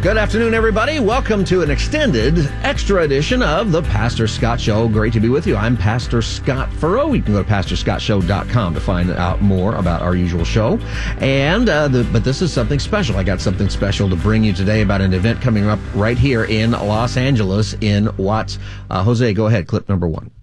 Good afternoon, everybody. Welcome to an extended, extra edition of the Pastor Scott Show. Great to be with you. I'm Pastor Scott Furrow. You can go to pastorscottshow.com to find out more about our usual show. And but this is something special. I got something special to bring you today about an event coming up right here in Los Angeles in Watts. Jose, go ahead. Clip number one.